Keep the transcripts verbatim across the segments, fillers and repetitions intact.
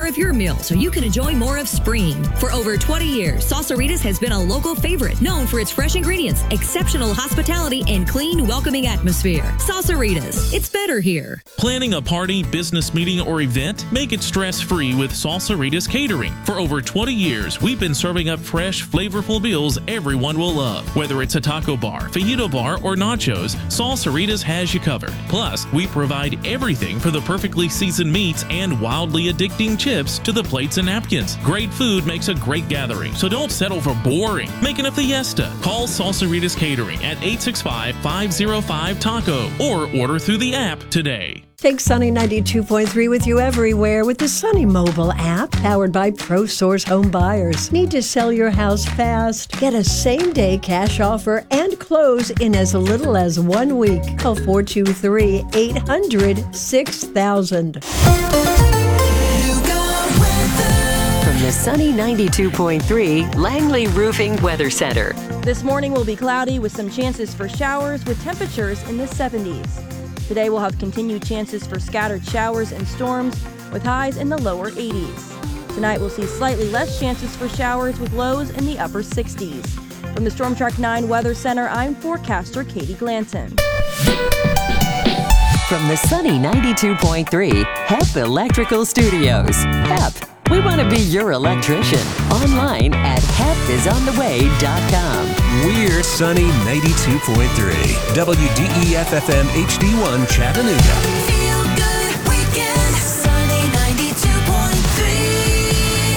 of your meal so you can enjoy more of spring. For over twenty years, Salsaritas has been a local favorite, known for its fresh ingredients, exceptional hospitality, and clean, welcoming atmosphere. Salsaritas, it's better here. Planning a party, business meeting, or event? Make it stress-free with Salsaritas Catering. For over twenty years, we've been serving up fresh, flavorful meals everyone will love. Whether it's a taco bar, fajita bar, or nachos, Salsaritas has you covered. Plus, we provide everything for the perfectly seasoned meats and wildly addicting chips to the plates and napkins. Great food makes a great gathering, so don't settle for boring. Make it a fiesta. Call Salsaritas Catering at eight six five, five oh five, taco or order through the app today. Take Sunny ninety-two point three with you everywhere with the Sunny mobile app, powered by ProSource Home Buyers. Need to sell your house fast? Get a same-day cash offer and close in as little as one week. Call four two three, eight hundred, six thousand. From the Sunny ninety-two point three Langley Roofing Weather Center. This morning will be cloudy with some chances for showers with temperatures in the seventies. Today we'll have continued chances for scattered showers and storms with highs in the lower eighties. Tonight we'll see slightly less chances for showers with lows in the upper sixties. From the Storm Track nine Weather Center, I'm forecaster Katie Glanton. From the Sunny ninety-two point three H E P Electrical Studios. H E P. We want to be your electrician. Online at hep is on the way dot com. We're Sunny ninety-two point three. W D E F F M H D one Chattanooga. Feel good weekend. Sunny ninety-two point three.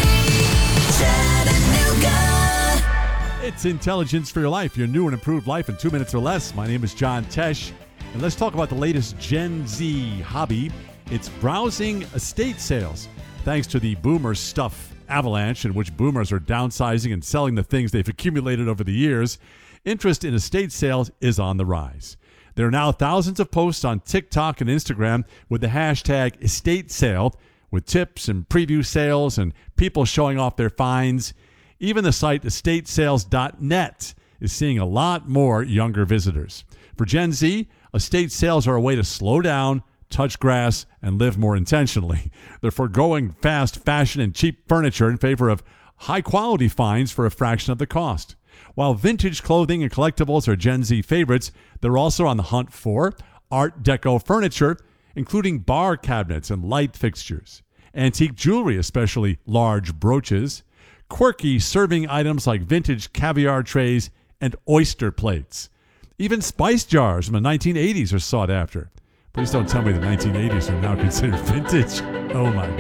Chattanooga. It's Intelligence for Your Life, your new and improved life in two minutes or less. My name is John Tesh, and let's talk about the latest Gen Z hobby. It's browsing estate sales. Thanks to the boomer stuff avalanche in which boomers are downsizing and selling the things they've accumulated over the years, interest in estate sales is on the rise. There are now thousands of posts on TikTok and Instagram with the hashtag estate sale, with tips and preview sales and people showing off their finds. Even the site estate sales dot net is seeing a lot more younger visitors. For Gen Z, estate sales are a way to slow down, touch grass, and live more intentionally. They're foregoing fast fashion and cheap furniture in favor of high-quality finds for a fraction of the cost. While vintage clothing and collectibles are Gen Z favorites, they're also on the hunt for Art Deco furniture, including bar cabinets and light fixtures, antique jewelry, especially large brooches, quirky serving items like vintage caviar trays and oyster plates. Even spice jars from the nineteen eighties are sought after. Please don't tell me the nineteen eighties are now considered vintage. Oh my